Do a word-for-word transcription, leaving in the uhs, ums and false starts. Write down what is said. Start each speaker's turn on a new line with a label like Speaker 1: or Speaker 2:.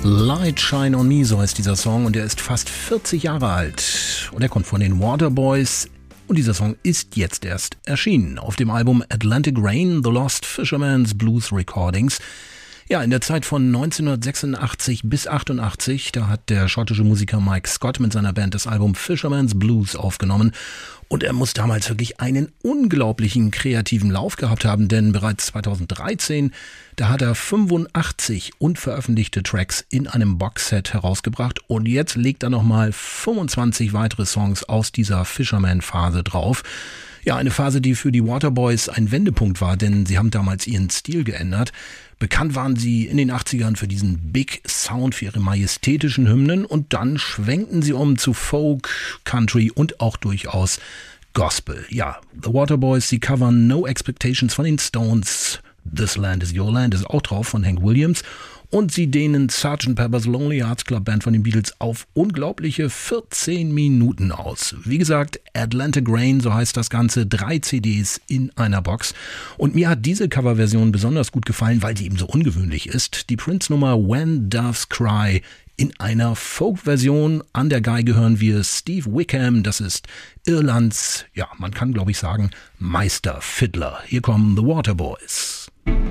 Speaker 1: Light Shine on Me, so heißt dieser Song, und er ist fast vierzig Jahre alt. Und er kommt von den Waterboys. Und dieser Song ist jetzt erst erschienen auf dem Album Atlantic Rain, The Lost Fisherman's Blues Recordings. Ja, in der Zeit von neunzehnhundertsechsundachtzig bis achtundachtzig, da hat der schottische Musiker Mike Scott mit seiner Band das Album Fisherman's Blues aufgenommen. Und er muss damals wirklich einen unglaublichen kreativen Lauf gehabt haben, denn bereits zweitausenddreizehn, da hat er fünfundachtzig unveröffentlichte Tracks in einem Boxset herausgebracht und jetzt legt er nochmal fünfundzwanzig weitere Songs aus dieser Fisherman-Phase drauf. Ja, eine Phase, die für die Waterboys ein Wendepunkt war, denn sie haben damals ihren Stil geändert. Bekannt waren sie in den achtzigern für diesen Big Sound, für ihre majestätischen Hymnen und dann schwenkten sie um zu Folk, Country und auch durchaus Gospel. Ja, The Waterboys, sie covern No Expectations von den Stones, This Land Is Your Land ist auch drauf von Hank Williams und sie dehnen Sergeant Pepper's Lonely Hearts Club Band von den Beatles auf unglaubliche vierzehn Minuten aus. Wie gesagt, Atlantic Rain, so heißt das Ganze, drei C Ds in einer Box. Und mir hat diese Coverversion besonders gut gefallen, weil sie eben so ungewöhnlich ist. Die Prince-Nummer When Doves Cry in einer Folk-Version. An der Geige hören wir Steve Wickham, das ist Irlands, ja, man kann glaube ich sagen, Meister-Fiddler. Hier kommen The Waterboys.